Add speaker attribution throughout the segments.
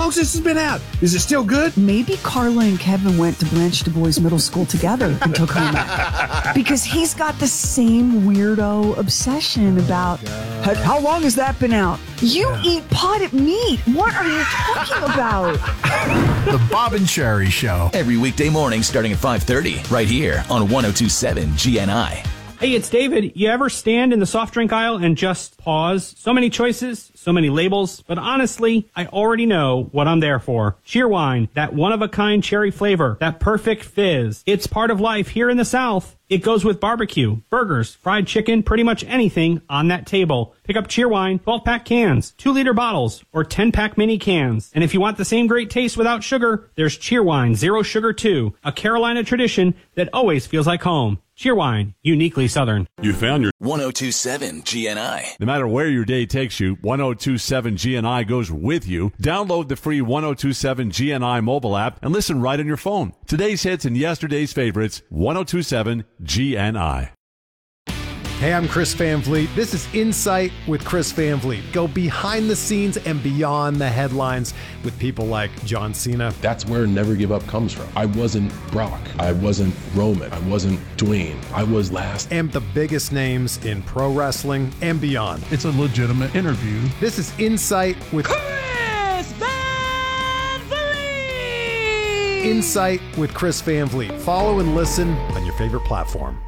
Speaker 1: long since it's been out? Is it still good?
Speaker 2: Maybe Carla and Kevin went to Blanche Du Bois Middle School together and took home because he's got the same weirdo obsession about how long has that been out? You eat potted meat. What are you talking about?
Speaker 3: The Bob and Sherry Show.
Speaker 4: Every weekday morning starting at 5:30, right here on 102.7 GNI.
Speaker 5: Hey, it's David. You ever stand in the soft drink aisle and just pause? So many choices, so many labels, but honestly, I already know what I'm there for. Cheerwine, that one-of-a-kind cherry flavor, that perfect fizz. It's part of life here in the South. It goes with barbecue, burgers, fried chicken, pretty much anything on that table. Pick up Cheerwine 12-pack cans, 2-liter bottles, or 10-pack mini cans. And if you want the same great taste without sugar, there's Cheerwine Zero Sugar 2, a Carolina tradition that always feels like home. Cheerwine, uniquely Southern.
Speaker 6: You found your
Speaker 4: 102.7 GNI.
Speaker 6: No matter where your day takes you, 102.7 GNI goes with you. Download the free 102.7 GNI mobile app and listen right on your phone. Today's hits and yesterday's favorites, 102.7 GNI.
Speaker 7: Hey, I'm Chris Van Vliet. This is Insight with Chris Van Vliet. Go behind the scenes and beyond the headlines with people like John Cena.
Speaker 8: That's where Never Give Up comes from. I wasn't Brock. I wasn't Roman. I wasn't Dwayne. I was last.
Speaker 7: And the biggest names in pro wrestling and beyond.
Speaker 3: It's a legitimate interview.
Speaker 7: This is Insight with
Speaker 9: Chris Van Vliet.
Speaker 7: Insight with Chris Van Vliet. Follow and listen on your favorite platform.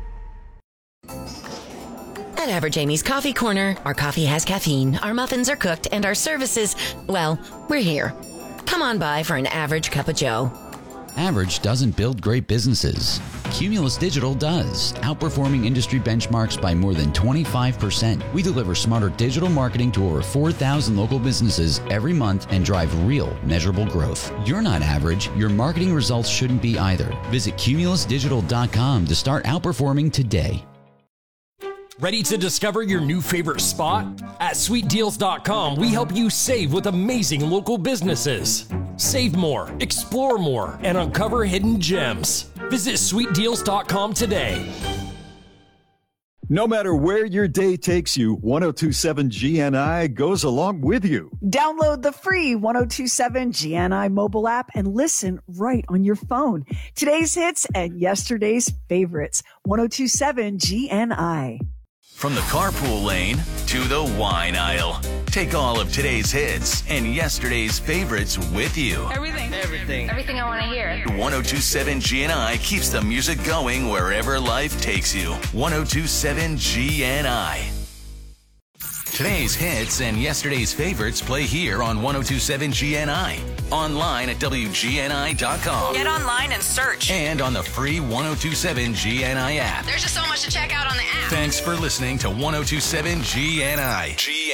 Speaker 10: At Average Amy's Coffee Corner, our coffee has caffeine, our muffins are cooked, and our services, well, we're here. Come on by for an average cup of joe.
Speaker 11: Average doesn't build great businesses. Cumulus Digital does, outperforming industry benchmarks by more than 25%. We deliver smarter digital marketing to over 4,000 local businesses every month and drive real, measurable growth. You're not average. Your marketing results shouldn't be either. Visit cumulusdigital.com to start outperforming today.
Speaker 12: Ready to discover your new favorite spot? At sweetdeals.com, we help you save with amazing local businesses. Save more, explore more, and uncover hidden gems. Visit sweetdeals.com today.
Speaker 13: No matter where your day takes you, 102.7 GNI goes along with you.
Speaker 2: Download the free 102.7 GNI mobile app and listen right on your phone. Today's hits and yesterday's favorites. 102.7 GNI.
Speaker 4: From the carpool lane to the wine aisle. Take all of today's hits and yesterday's favorites with you.
Speaker 14: Everything I want to hear.
Speaker 4: 102.7 GNI keeps the music going wherever life takes you. 102.7 GNI. Today's hits and yesterday's favorites play here on 102.7 GNI. Online at WGNI.com.
Speaker 14: Get online and search.
Speaker 4: And on the free 102.7 GNI app.
Speaker 14: There's just so much to check out on the app.
Speaker 4: Thanks for listening to 102.7 GNI.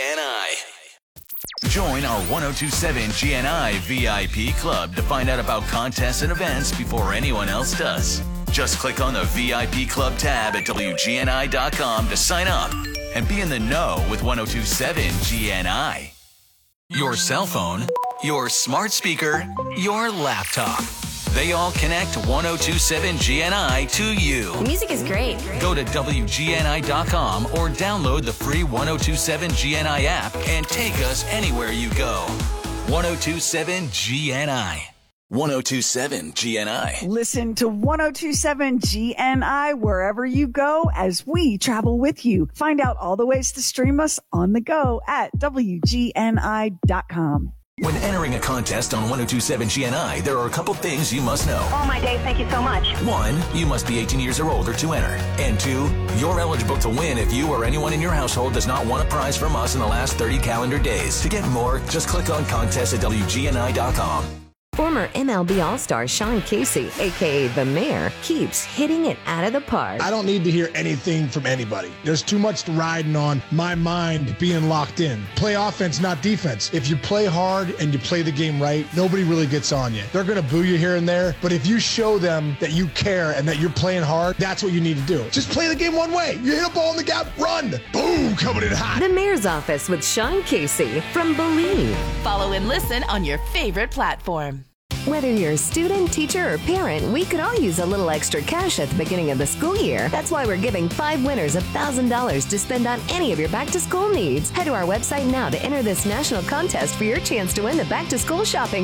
Speaker 4: Join our 102.7 GNI VIP club to find out about contests and events before anyone else does. Just click on the VIP Club tab at WGNI.com to sign up and be in the know with 102.7 GNI. Your cell phone, your smart speaker, your laptop. They all connect 102.7 GNI to you.
Speaker 14: The music is great.
Speaker 4: Go to WGNI.com or download the free 102.7 GNI app and take us anywhere you go. 102.7 GNI. 102.7 GNI.
Speaker 2: Listen to 102.7 GNI wherever you go as we travel with you. Find out all the ways to stream us on the go at WGNI.com.
Speaker 4: When entering a contest on 102.7 GNI, there are a couple things you must know.
Speaker 14: Oh my day, thank you so much.
Speaker 4: 1, you must be 18 years or older to enter. And 2, you're eligible to win if you or anyone in your household does not want a prize from us in the last 30 calendar days. To get more, just click on contest at WGNI.com.
Speaker 15: Former MLB All-Star Sean Casey, a.k.a. The Mayor, keeps hitting it out of the park.
Speaker 16: I don't need to hear anything from anybody. There's too much riding on my mind being locked in. Play offense, not defense. If you play hard and you play the game right, nobody really gets on you. They're going to boo you here and there, but if you show them that you care and that you're playing hard, that's what you need to do. Just play the game one way. You hit a ball in the gap, run. Boom, coming in hot.
Speaker 15: The Mayor's Office with Sean Casey from Believe.
Speaker 17: Follow and listen on your favorite platform.
Speaker 15: Whether you're a student, teacher, or parent, we could all use a little extra cash at the beginning of the school year. That's why we're giving 5 winners $1,000 to spend on any of your back-to-school needs. Head to our website now to enter this national contest for your chance to win the back-to-school shopping